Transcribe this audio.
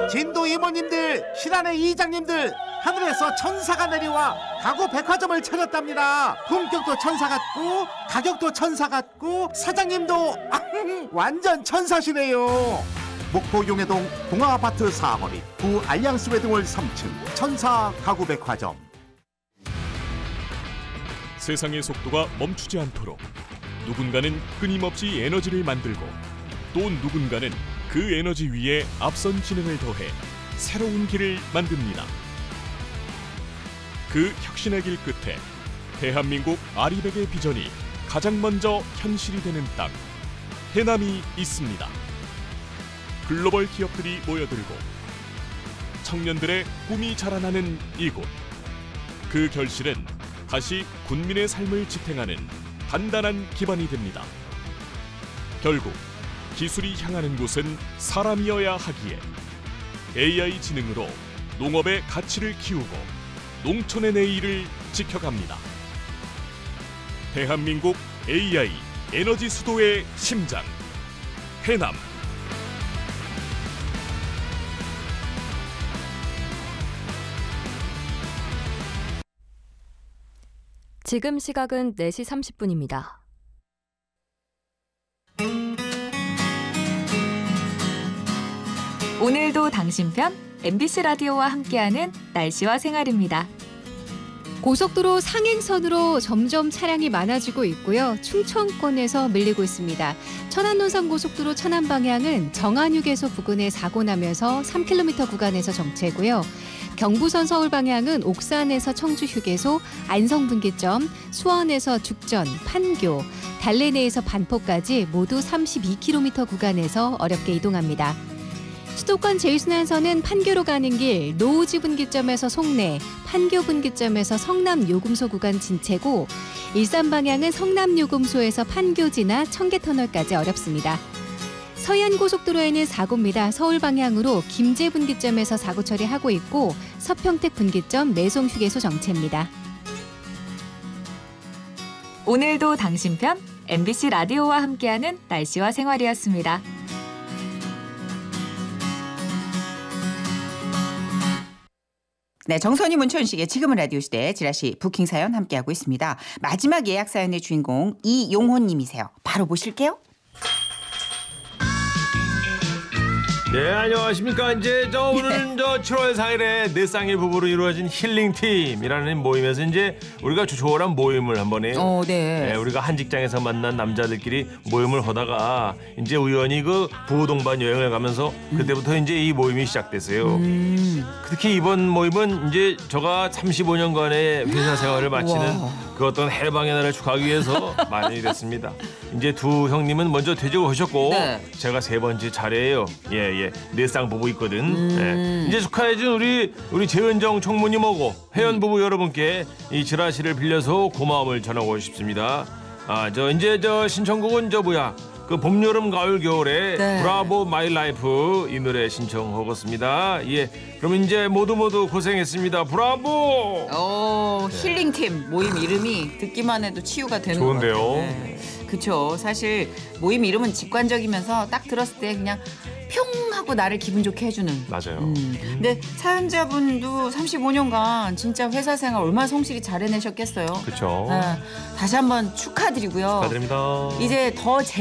진도 이모님들, 신안의 이장님들, 하늘에서 천사가 내려와 가구 백화점을 차렸답니다. 품격도 천사 같고 가격도 천사 같고 사장님도 완전 천사시네요. 목포 용해동 동아아파트 4거리 구 알lian스 웨딩홀 3층 천사 가구 백화점. 세상의 속도가 멈추지 않도록 누군가는 끊임없이 에너지를 만들고 또 누군가는 그 에너지 위에 앞선 지능을 더해 새로운 길을 만듭니다. 그 혁신의 길 끝에 대한민국 아리백의 비전이 가장 먼저 현실이 되는 땅, 해남이 있습니다. 글로벌 기업들이 모여들고 청년들의 꿈이 자라나는 이곳. 그 결실은 다시 군민의 삶을 지탱하는 단단한 기반이 됩니다. 결국 기술이 향하는 곳은 사람이어야 하기에 AI 지능으로 농업의 가치를 키우고 농촌의 내일을 지켜갑니다. 대한민국 AI 에너지 수도의 심장, 해남. 지금 시각은 4시 30분입니다. 오늘도 당신 편 MBC 라디오와 함께하는 날씨와 생활입니다. 고속도로 상행선으로 점점 차량이 많아지고 있고요. 충청권에서 밀리고 있습니다. 천안논산고속도로 천안 방향은 정안휴게소 부근에 사고 나면서 3km 구간에서 정체고요. 경부선 서울 방향은 옥산에서 청주휴게소, 안성분기점, 수원에서 죽전, 판교, 달래내에서 반포까지 모두 32km 구간에서 어렵게 이동합니다. 수도권 제1순환선은 판교로 가는 길 노우지 분기점에서 송내, 판교 분기점에서 성남 요금소 구간 진체고 일산 방향은 성남 요금소에서 판교 지나 청계터널까지 어렵습니다. 서해안고속도로에는 사고입니다. 서울 방향으로 김제 분기점에서 사고 처리하고 있고 서평택 분기점 매송 휴게소 정체입니다. 오늘도 당신 편 MBC 라디오와 함께하는 날씨와 생활이었습니다. 네, 정선희 문천식의 지금은 라디오 시대 지라시 부킹 사연 함께하고 있습니다. 마지막 예약 사연의 주인공 이용호님이세요. 바로 모실게요. 네, 안녕하십니까. 이제 오늘은 7월 4일에 내 쌍의 부부로 이루어진 힐링팀이라는 모임에서 이제 우리가 조촐한 모임을 한번 해요. 네. 네, 우리가 한 직장에서 만난 남자들끼리 모임을 하다가 이제 우연히 그 부부 동반 여행을 가면서 그때부터 이제 이 모임이 시작됐어요. 특히 이번 모임은 이제 제가 35년간의 회사 생활을 마치는 그 어떤 해방의 날을 축하하기 위해서 마련이 됐습니다. 이제 두 형님은 먼저 퇴직을 하셨고 제가 세 번째 차례예요. 예. 내 쌍 부부 있거든. 네. 이제 축하해준 우리 재은정 총무님하고 회원 부부 여러분께 이 지라시를 빌려서 고마움을 전하고 싶습니다. 이제 신청곡은 그 봄, 여름, 가을, 겨울에 브라보 마이 라이프 이 노래 신청하겠습니다. 예. 그럼 이제 모두 고생했습니다. 브라보! 힐링팀 모임 이름이 듣기만 해도 치유가 되는 좋은데요. 것 같아요. 네. 그쵸. 사실 모임 이름은 직관적이면서 딱 들었을 때 그냥 평 하고 나를 기분 좋게 해주는. 맞아요. 근데 사연자분도 35년간 진짜 회사 생활 얼마나 성실히 잘 해내셨겠어요. 그렇죠. 다시 한번 축하드리고요. 축하드립니다. 이제 더